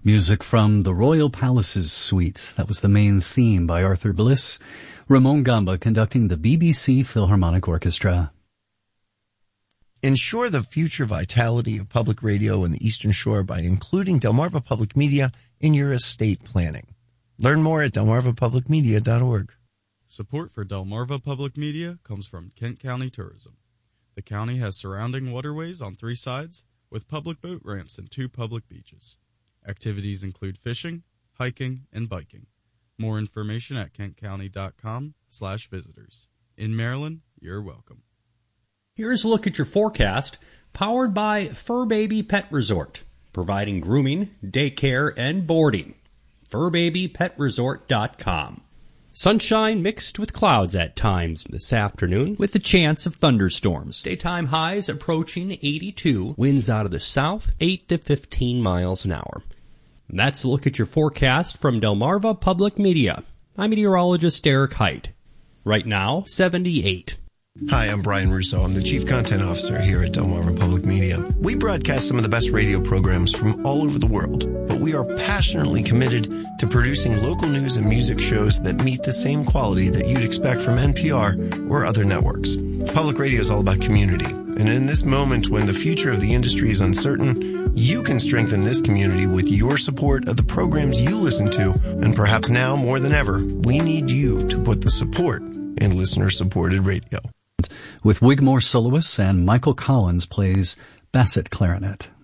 Music from the Royal Palaces Suite. That was the main theme by Arthur Bliss. Ramon Gamba conducting the BBC Philharmonic Orchestra. Ensure the future vitality of public radio in the Eastern Shore by including Delmarva Public Media in your estate planning. Learn more at delmarvapublicmedia.org. Support for Delmarva Public Media comes from Kent County Tourism. The county has surrounding waterways on 3 sides with public boat ramps and 2 public beaches. Activities include fishing, hiking, and biking. More information at kentcounty.com/visitors. In Maryland, you're welcome. Here's a look at your forecast, powered by Fur Baby Pet Resort, providing grooming, daycare, and boarding. FurBabyPetResort.com. Sunshine mixed with clouds at times this afternoon with a chance of thunderstorms. Daytime highs approaching 82. Winds out of the south, 8 to 15 miles an hour. And that's a look at your forecast from Delmarva Public Media. I'm meteorologist Eric Height. Right now, 78. Hi, I'm Brian Russo. I'm the Chief Content Officer here at Delmarva Public Media. We broadcast some of the best radio programs from all over the world, but we are passionately committed to producing local news and music shows that meet the same quality that you'd expect from NPR or other networks. Public radio is all about community, and in this moment when the future of the industry is uncertain, you can strengthen this community with your support of the programs you listen to, and perhaps now more than ever, we need you to put the support in listener-supported radio. With Wigmore soloists and Michael Collins plays Bassett clarinet.